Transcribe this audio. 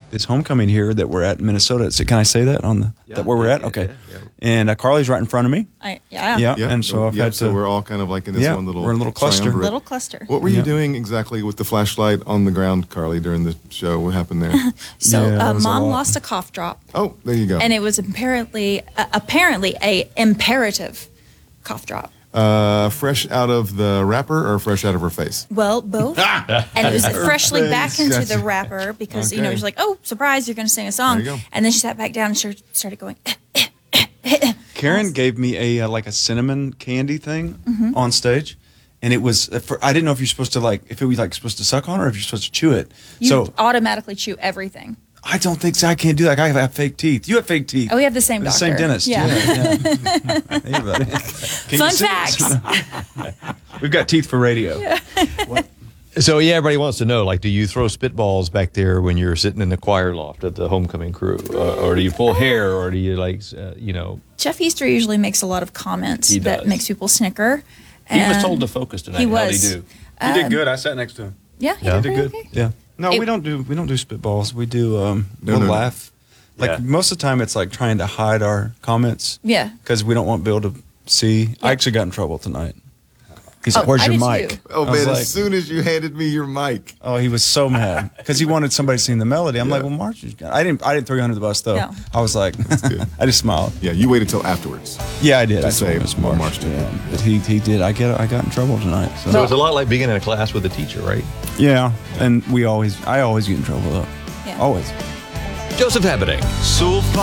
this homecoming here that we're at in Minnesota. So can I say that on that where we're at? Okay. Yeah. And Carly's right in front of me. Yeah. And so I've had to. So we're all kind of like in this one little. We're in a little cluster. triumvirate. Little cluster. What were you doing exactly with the flashlight on the ground, Carly, during the show? What happened there? So Yeah, it was a Mom lot. lost a cough drop, Oh, there you go. and it was apparently a imperative cough drop. Fresh out of the wrapper or fresh out of her face? Well, both. And it was freshly back into Gotcha. the wrapper because, Okay. she's like, oh, surprise, you're going to sing a song. There you go. And then she sat back down and she started going, Karen gave me a like a cinnamon candy thing Mm-hmm. on stage, and it was I didn't know if you're supposed to if it was supposed to suck on or if you're supposed to chew it. you So automatically chew everything. I don't think so. I can't do that. I have fake teeth. You have fake teeth. Oh, we have the same The doctor. same dentist. Yeah. Hey, buddy. Can you Fun see facts. us? We've got teeth for radio. So everybody wants to know, do you throw spitballs back there when you're sitting in the choir loft at the homecoming crew, or do you pull hair, or do you Jeff Easter usually makes a lot of comments He that does. makes people snicker. He was And told to focus tonight. He How'd was. he do? He did good. I sat next to him. Yeah, he Yeah. did He did pretty good. okay. Yeah. No, It- we don't do spitballs. We do No, we'll no. laugh. Yeah. Most of the time, it's trying to hide our comments. Yeah. Because we don't want Bill to see. I actually got in trouble tonight. He's like, "Where's I your did mic?" too. Oh, I was man, like, as soon as you handed me your mic. oh, he was so mad because he wanted somebody to sing the melody. I'm like, well, March. I didn't throw you under the bus though. No. I was like, good. I just smiled. Yeah, you waited till afterwards. Yeah, I did. To I told say him it's what March. March did. Yeah, but he did. I got in trouble tonight. So it's a lot like being in a class with a teacher, right? Yeah, and I always get in trouble though. Yeah. Always. Joseph Habedank.